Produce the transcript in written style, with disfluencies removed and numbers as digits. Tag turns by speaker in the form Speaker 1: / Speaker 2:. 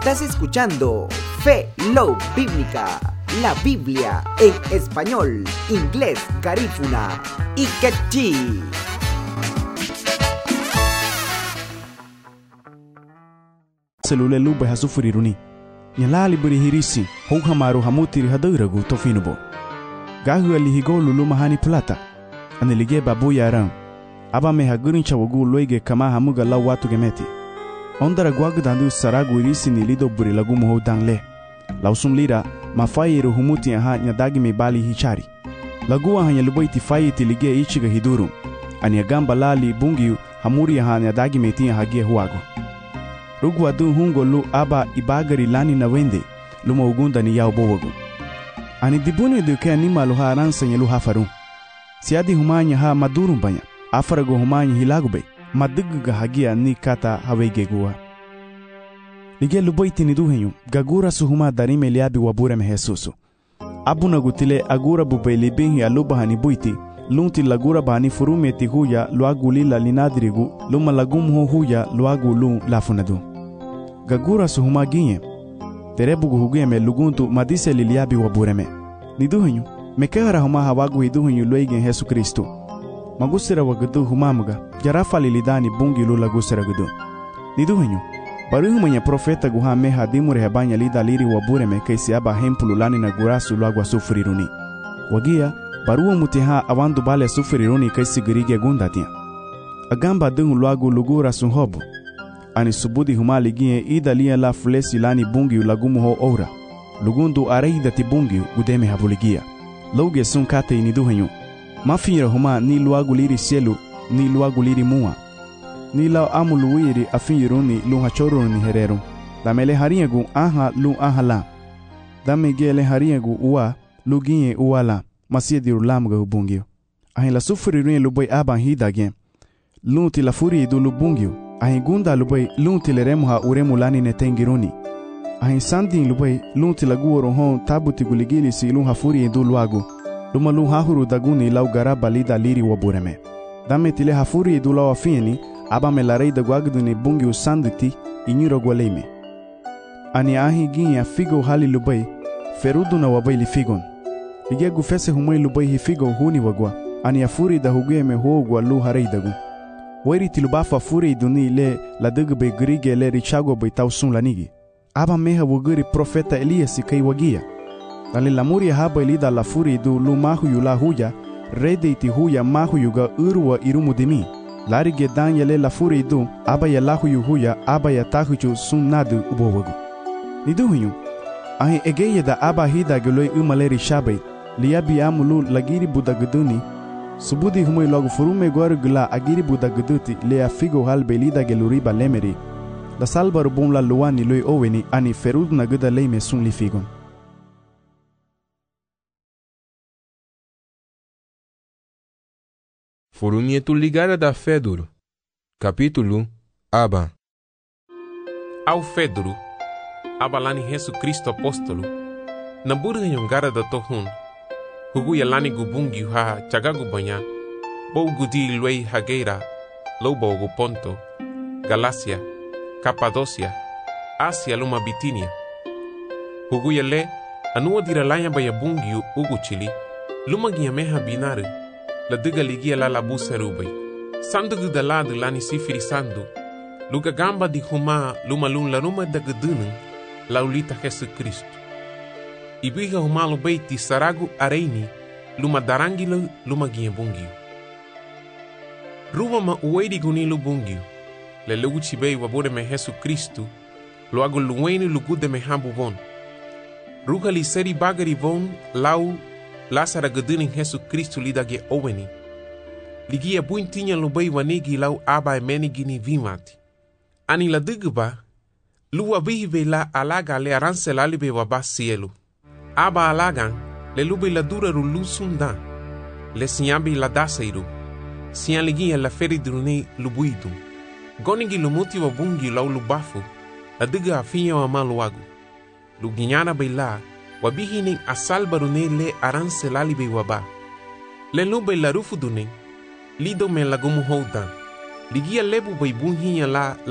Speaker 1: Estás escuchando Fe, Love Bíblica, la Biblia en español, inglés, garífuna y quechí.
Speaker 2: Selule lube ha sufuriruni. Nyalali buri hirisi, hamaru hamutiri haduragu tofinubo. Gahu alihigo lulu mahani plata. Anilige babu yaran. Aba me hagurin chawagu loige kama hamuga la watu gemeti. Ondara guagdandu saragu irisi ni lido buri lagu moho dangle. Lausum lira, mafayiru humuti aha nyadagi me bali hichari. Lagu aha nyalubaiti fayiti lige ichiga hidurum. Anyagamba lali bungiu hamuri aha nyadagi meti hagie huago. Rugu adu hungo lu aba ibagari lani na wende, luma ugunda ni yao bowagu. Ani dibuni duke anima luha aransa nye luha farum. Siadi humanya ha madurum banya, afarago humanya hilagube, maduguga hagia ni kata hawege gua. Lige lubaiti ni duhenyu, gagura suhuma darime liabi wabure me Jesusu. Abuna gutile agura bube libinhi aluba hani buiti, lunti lagura bani furumeti huya luagu lila linadirigu, luma lagumho huya luagu lu lafunadu. Gagura suhuma ginye, terebugu huguye me luguntu madise liliabi wabureme. Niduhenyu, mekehara huma hawagu hiduhenyu luigen Jesu Kristu. Magusira wagadu humamuga, jarafa lilidani bungi lu lagusira gudu. Niduhenyu, baruhumanya profeta guha meha dimure hebanya lida liri wabureme kaisi aba hempulu lani na gurasu luagwa sufuriruni. Wagia, baruwa mutiha awandu bale sufuriruni kaisi girige gundatia. Agamba dungu luagu lugura sunhobu. Ani subudi humali gie ida lia la fulesi lani bungiu lagumu ho ora. Lugundu areida ti bungiu gudeme habuligia. Loge sun kate iniduhenyu. Mafira huma ni luagu liri sielu, ni luagu liri mua. Ni lao amu luwiri afinyiruni luha choruni hereru. Damele hariagu aha lu aha la. Dame gele hariagu uwa, lu gie uwa la. Masia diru lamuga hubungiu. Ahin la sufuriruni lubai aban hida gen. Lunti la furi idu lubungiu. Ahin gunda lubai lunti le remuha uremu lani netengiruni. Ahin sandin lubai lunti la guoro hon tabuti guligili si lunha furi idu luagu. Luma lu hahuru daguni lau garaba lida liri wabureme. Dame tile hafuri idu lau afieni, aba me la reida guagduni bungi usanditi inyuro gualeime. Ani ahi ginya figo hali lubai, ferudu na wabai li figon. Lige gufese humai lubai hi figo huni wagwa, ani afuri da huguye me huogwa lu hareidagu. Wairi tilubafa furi iduni le la dugbe grige le richago bai tausun lanigi. Aba meha wuguri profeta Elias kai wagia. Dali lamuri haba ilida la furi idu lu mahu yu la huya, rede iti huya mahu yuga urwa irumu dimi. Larige danyele la furi idu, aba ya lahu yu huya, aba ya tahuju sun nadu ubo wagu. Niduhinyu, ahi egeye da aba hida guloi umaleri shabai, liabi amulu lagiri budaguduni, subudi humoi logo furume guaru gula agiri budaguduti lea figo halbe lida geluriba lemeri, la salbaru bumla luani loi oweni ani ferud na guda leime sun li figon.
Speaker 3: Forunietul ligarea da Feduru. Capítulo Aba.
Speaker 4: Ao Feduru, abalani Jesu Cristo apóstolo, na burga yongara da tohun, hugu yalani gubungi ha chagagu banya, bou gudi luei hageira, loubogu Ponto, Galácia, Capadócia, Ásia luma Bitínia. Hugu yale, anua diralanya baya bungi ugu chili, luma giameha binare, la diga ligia la labusa rubai. Sandugu da ladu lani sifiri sandu, luga gamba di huma luma lun la ruma da gudunun, laulita Jesu Cristo. Ibiga huma lubaiti saragu areini, luma darangilu luma gia bungiu. Ruwa ma uweidi guni lu bungiu, le lugu chibei wabure me Jesu Cristo, luagu luweni lugude me hambu von. Ruga li seri bagari von, lau lasara gudunin Jesu Cristo lidage oweni. Ligia buintinya lubai wanigi lau aba menigi ni vimati. Ani la duguba, luwa vihive la alaga le aranse lalibe waba sielu. Aba alagan, le lube la dura rulu sundan. Le sinyambi la daseiru. Sian ligia la feridrune lubuidum. Gonigi lumuti wabungi lau lubafu. La duga afinya wa maluagu. Luginyana baila, wabihinin asalbarune le aranse lalibe waba. Le lube la rufudune. Lido me lagumu houdan. Ligia lebu bai bunhinya la